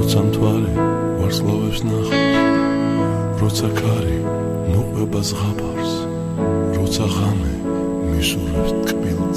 როცა მთვარე ვარსკვლავებს ნახავს, როცა ქარი მოყვება ზღაპარს, როცა ღამე მისურვებს ტკბილ